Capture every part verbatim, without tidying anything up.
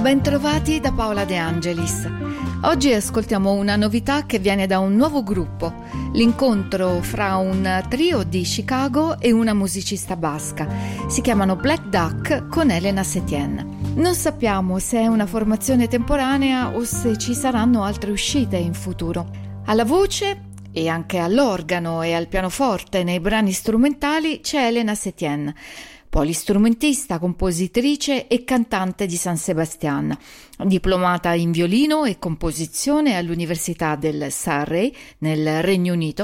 Bentrovati da Paola De Angelis. Oggi ascoltiamo una novità che viene da un nuovo gruppo, l'incontro fra un trio di Chicago e una musicista basca. Si chiamano Black Duck con Elena Setien. Non sappiamo se è una formazione temporanea o se ci saranno altre uscite in futuro. Alla voce e anche all'organo e al pianoforte nei brani strumentali c'è Elena Setien, polistrumentista, compositrice e cantante di San Sebastian, diplomata in violino e composizione all'Università del Surrey nel Regno Unito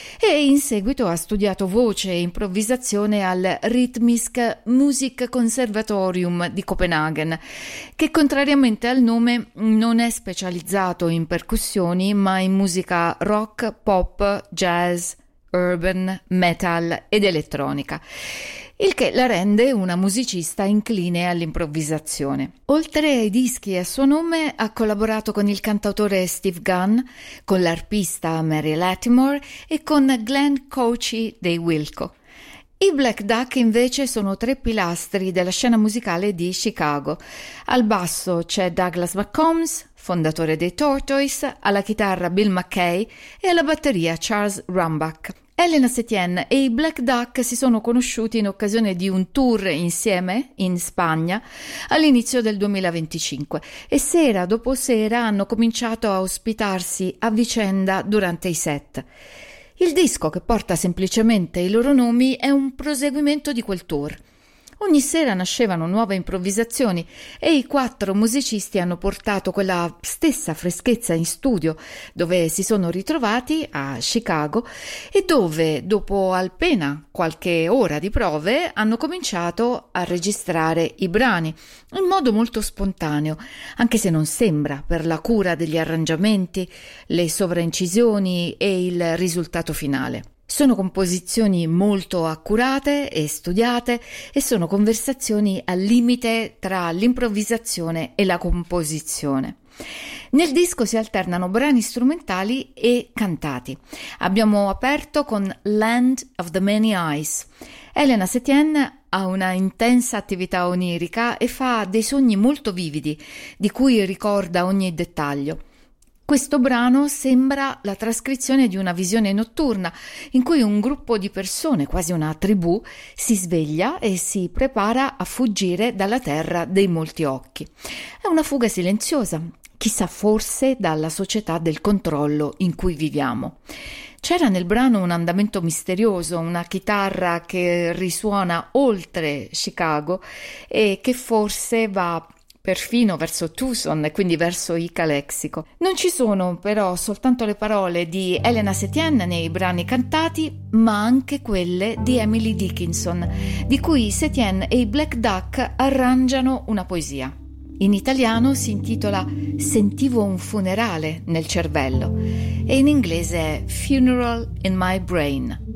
e in seguito ha studiato voce e improvvisazione al Rytmisk Musikkonservatorium di Copenaghen, che contrariamente al nome non è specializzato in percussioni ma in musica rock, pop, jazz, urban, metal ed elettronica, il che la rende una musicista incline all'improvvisazione. Oltre ai dischi a suo nome ha collaborato con il cantautore Steve Gunn, con l'arpista Mary Latimore e con Glenn Cochi dei Wilco. I Black Duck invece sono tre pilastri della scena musicale di Chicago. Al basso c'è Douglas McCombs, fondatore dei Tortoise, alla chitarra Bill McKay e alla batteria Charles Rumbach. Elena Setien e i Black Duck si sono conosciuti in occasione di un tour insieme in Spagna all'inizio del duemilaventicinque e sera dopo sera hanno cominciato a ospitarsi a vicenda durante i set. Il disco, che porta semplicemente i loro nomi, è un proseguimento di quel tour. Ogni sera nascevano nuove improvvisazioni e i quattro musicisti hanno portato quella stessa freschezza in studio, dove si sono ritrovati a Chicago e dove, dopo appena qualche ora di prove, hanno cominciato a registrare i brani in modo molto spontaneo, anche se non sembra per la cura degli arrangiamenti, le sovraincisioni e il risultato finale. Sono composizioni molto accurate e studiate e sono conversazioni al limite tra l'improvvisazione e la composizione. Nel disco si alternano brani strumentali e cantati. Abbiamo aperto con Land of the Many Eyes. Elena Setien ha una intensa attività onirica e fa dei sogni molto vividi, di cui ricorda ogni dettaglio. Questo brano sembra la trascrizione di una visione notturna in cui un gruppo di persone, quasi una tribù, si sveglia e si prepara a fuggire dalla terra dei molti occhi. È una fuga silenziosa, chissà forse dalla società del controllo in cui viviamo. C'era nel brano un andamento misterioso, una chitarra che risuona oltre Chicago e che forse va perfino verso Tucson e quindi verso i Calexico. Non ci sono però soltanto le parole di Elena Setien nei brani cantati, ma anche quelle di Emily Dickinson, di cui Setien e i Black Duck arrangiano una poesia. In italiano si intitola Sentivo un funerale nel cervello e in inglese è Funeral in My Brain.